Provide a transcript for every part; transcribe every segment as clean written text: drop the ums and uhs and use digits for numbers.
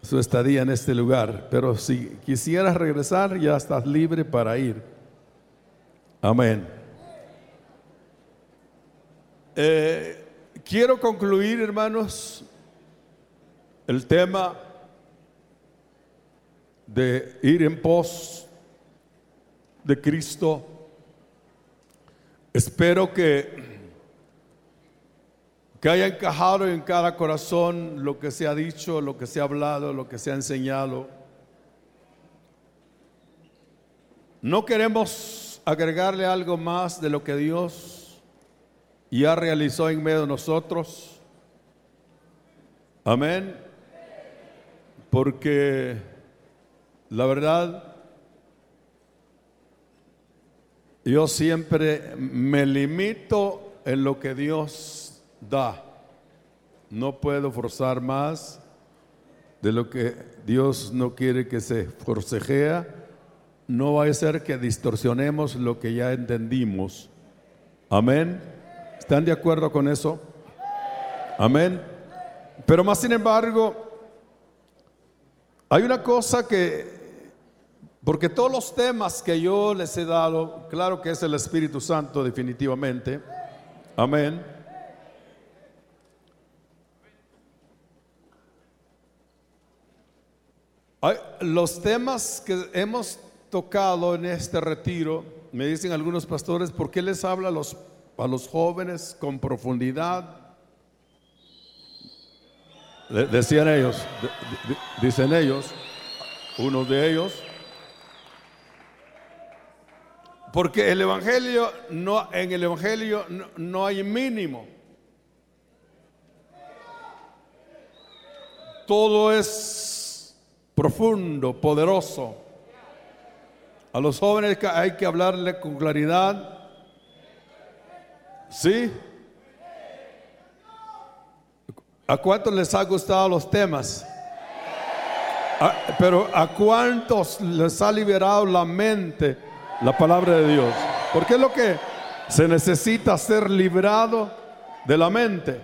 su estadía en este lugar, pero si quisieras regresar, ya estás libre para ir. Amén. Quiero concluir, hermanos, el tema de ir en pos de Cristo. Espero que haya encajado en cada corazón lo que se ha dicho, lo que se ha hablado, lo que se ha enseñado. No queremos agregarle algo más de lo que Dios ya realizó en medio de nosotros. Amén. Porque la verdad, yo siempre me limito en lo que Dios da. No puedo forzar más de lo que Dios no quiere que se forcejea. No va a ser que distorsionemos lo que ya entendimos. Amén. ¿Están de acuerdo con eso? Amén. Pero más sin embargo, hay una cosa porque todos los temas que yo les he dado, claro que es el Espíritu Santo definitivamente. Amén. Los temas que hemos tocado en este retiro, me dicen algunos pastores, ¿por qué les habla a los jóvenes con profundidad? Decían ellos, dicen ellos, uno de ellos, porque en el Evangelio no hay mínimo. Todo es profundo, poderoso. A los jóvenes hay que hablarle con claridad. ¿Sí? ¿A cuántos les ha gustado los temas? Pero ¿a cuántos les ha liberado la mente la palabra de Dios? Porque es lo que se necesita, ser librado de la mente.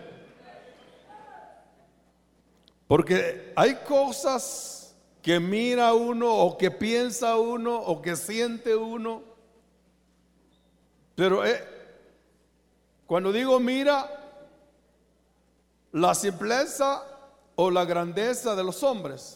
Porque hay cosas que mira uno o que piensa uno o que siente uno, pero cuando digo mira, la simpleza o la grandeza de los hombres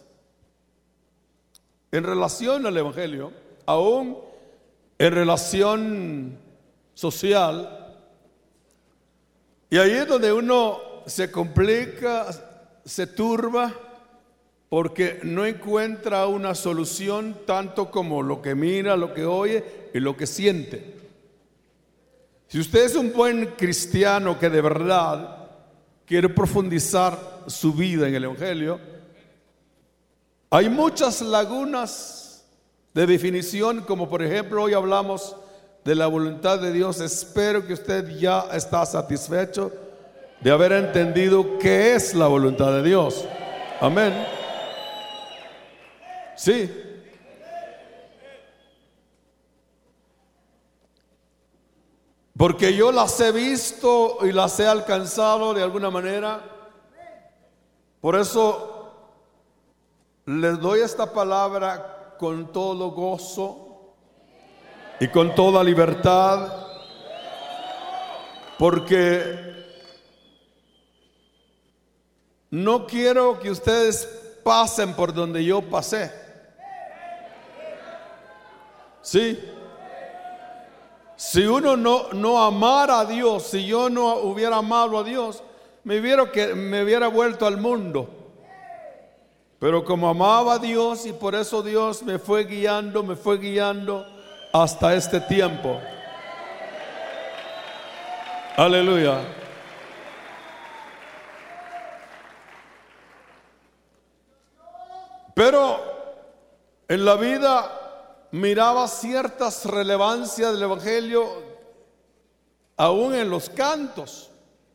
en relación al Evangelio, aún en relación social, y ahí es donde uno se complica, se turba, porque no encuentra una solución tanto como lo que mira, lo que oye y lo que siente. Si usted es un buen cristiano que de verdad quiere profundizar su vida en el Evangelio, hay muchas lagunas de definición, como por ejemplo hoy hablamos de la voluntad de Dios. Espero que usted ya está satisfecho de haber entendido qué es la voluntad de Dios. Amén. Sí. Porque yo las he visto y las he alcanzado de alguna manera. Por eso les doy esta palabra con todo gozo y con toda libertad, porque no quiero que ustedes pasen por donde yo pasé. Sí. Si uno no amara a Dios, si yo no hubiera amado a Dios, me hubiera vuelto al mundo. Pero como amaba a Dios, y por eso Dios me fue guiando hasta este tiempo. Aleluya. Pero en la vida miraba ciertas relevancias del Evangelio aún en los cantos.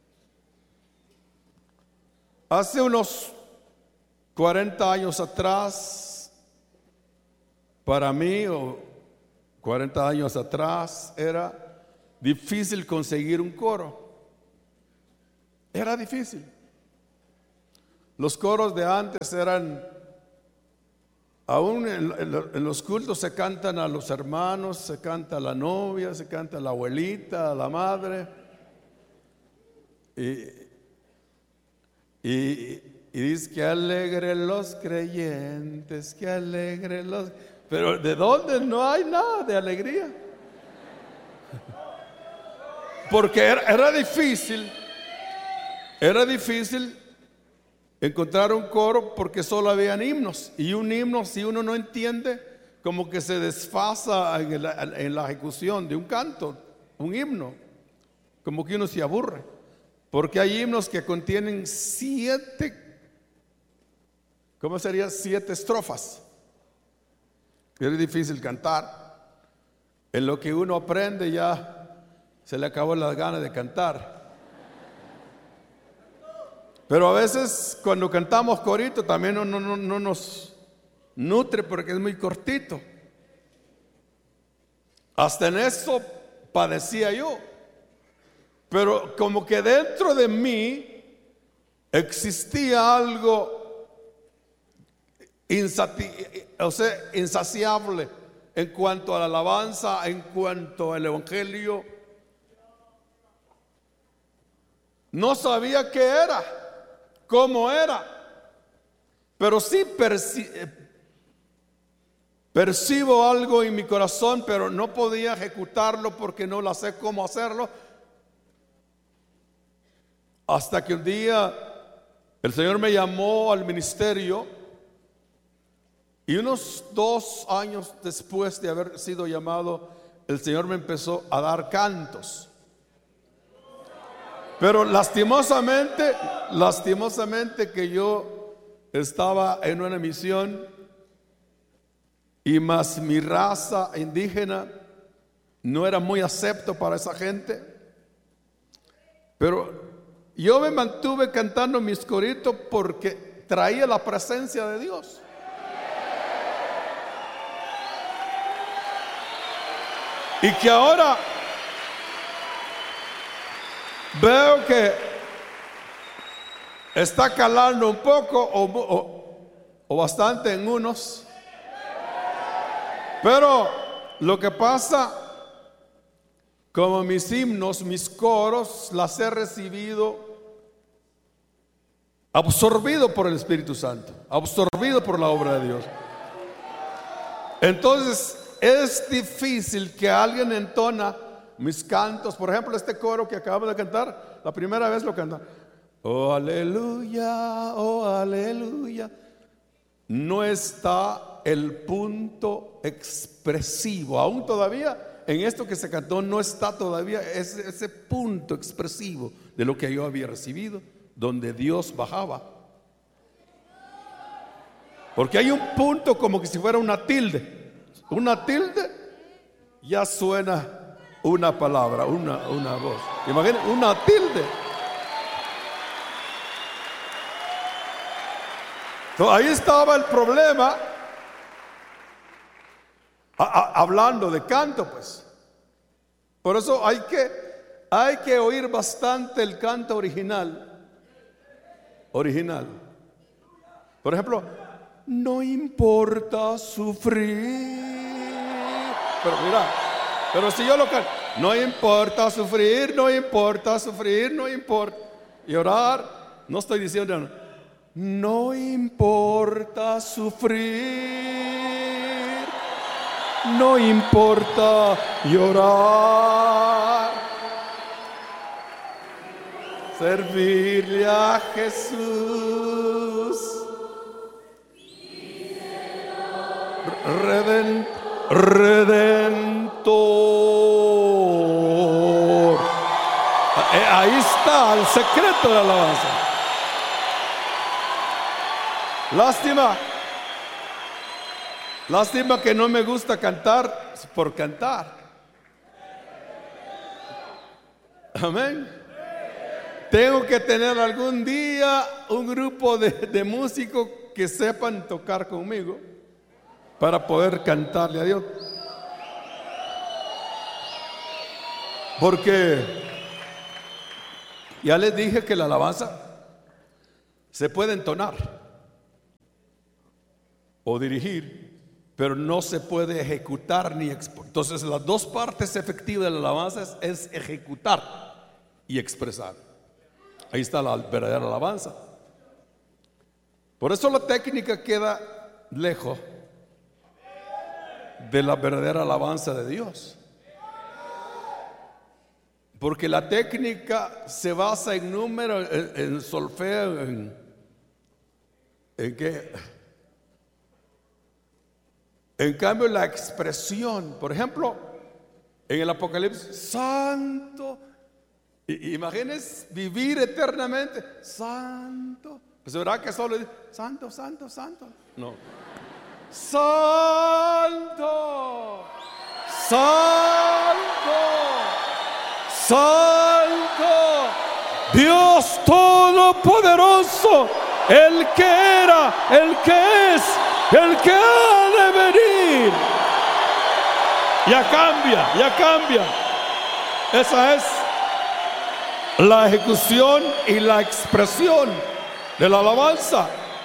Hace unos 40 años atrás, para mí, o 40 años atrás, era difícil conseguir un coro. Era difícil. Los coros de antes eran Aún en los cultos se cantan a los hermanos, se canta a la novia, se canta a la abuelita, a la madre. Y dice que alegre los creyentes, que alegre los... Pero ¿de dónde? No hay nada de alegría. Porque era difícil encontrar un coro porque solo habían himnos. Y un himno, si uno no entiende, como que se desfasa en la ejecución de un canto, un himno. Como que uno se aburre. Porque hay himnos que contienen 7, ¿cómo sería? 7 estrofas. Es difícil cantar. En lo que uno aprende ya se le acabó las ganas de cantar. Pero a veces cuando cantamos corito también no nos nutre porque es muy cortito. Hasta en eso padecía yo. Pero como que dentro de mí existía algo insaciable en cuanto a la alabanza, en cuanto al evangelio. No sabía qué era, cómo era, pero sí percibo algo en mi corazón, pero no podía ejecutarlo porque no la sé cómo hacerlo. Hasta que un día el Señor me llamó al ministerio y unos 2 años después de haber sido llamado, el Señor me empezó a dar cantos. Pero lastimosamente que yo estaba en una misión y más mi raza indígena no era muy acepto para esa gente. Pero yo me mantuve cantando mis coritos porque traía la presencia de Dios. Y que ahora veo que está calando un poco o bastante en unos. Pero lo que pasa, como mis himnos, mis coros, las he recibido absorbido por el Espíritu Santo, absorbido por la obra de Dios. Entonces es difícil que alguien entona mis cantos. Por ejemplo, este coro que acabamos de cantar, la primera vez lo cantan, oh aleluya, oh aleluya. No está el punto expresivo, aún todavía en esto que se cantó no está todavía ese punto expresivo de lo que yo había recibido, donde Dios bajaba. Porque hay un punto como que si fuera una tilde ya suena una palabra, una voz. Imaginen, una tilde. Entonces, ahí estaba el problema. Hablando de canto, pues. Por eso hay que oír bastante el canto original. Por ejemplo, no importa sufrir. Pero mira, pero si yo lo canto, no importa sufrir, no importa sufrir, no importa. Y orar, no estoy diciendo, no importa sufrir, no importa llorar, servirle a Jesús, Redentor. Ahí está el secreto de la alabanza. Lástima que no me gusta cantar por cantar. Amén. Tengo que tener algún día un grupo de músicos que sepan tocar conmigo para poder cantarle a Dios. Porque ya les dije que la alabanza se puede entonar o dirigir, pero no se puede ejecutar ni entonces las dos partes efectivas de la alabanza es ejecutar y expresar. Ahí está la verdadera alabanza. Por eso la técnica queda lejos de la verdadera alabanza de Dios, porque la técnica se basa en número, en solfeo, ¿en qué? En cambio la expresión, por ejemplo, en el Apocalipsis, santo, imagínense vivir eternamente, santo, pues verá que solo dice santo, santo, santo, no, santo, santo, santo, Dios Todopoderoso, el que era, el que es, el que ha de venir. Ya cambia, ya cambia. Esa es la ejecución y la expresión de la alabanza.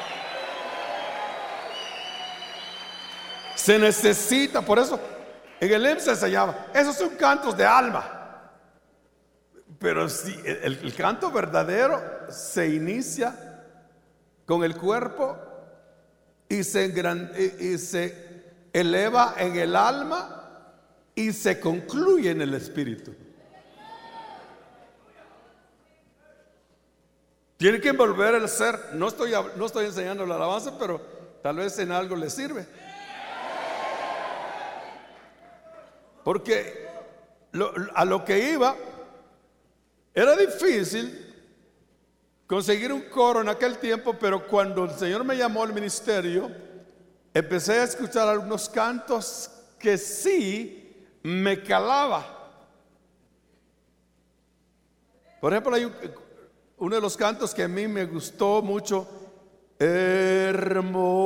Se necesita, por eso en el himno se enseñaba, esos son cantos de alma. Pero si el canto verdadero se inicia con el cuerpo y se eleva en el alma y se concluye en el espíritu. Tiene que envolver el ser. No estoy enseñando la alabanza, pero tal vez en algo le sirve. Porque a lo que iba, era difícil conseguir un coro en aquel tiempo, pero cuando el Señor me llamó al ministerio, empecé a escuchar algunos cantos que sí me calaba. Por ejemplo, hay uno de los cantos que a mí me gustó mucho. Hermoso